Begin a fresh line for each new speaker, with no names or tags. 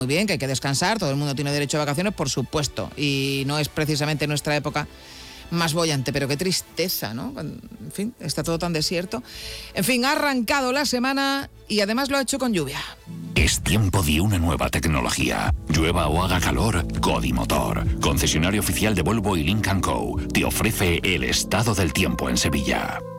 Muy bien, que hay que descansar, todo el mundo tiene derecho a vacaciones, por supuesto, y no es precisamente nuestra época más bollante, pero qué tristeza, ¿no? En fin, está todo tan desierto. En fin, ha arrancado la semana y además lo ha hecho con lluvia.
Es tiempo de una nueva tecnología. Llueva o haga calor, Codimotor, concesionario oficial de Volvo y Lynk & Co, te ofrece el estado del tiempo en Sevilla.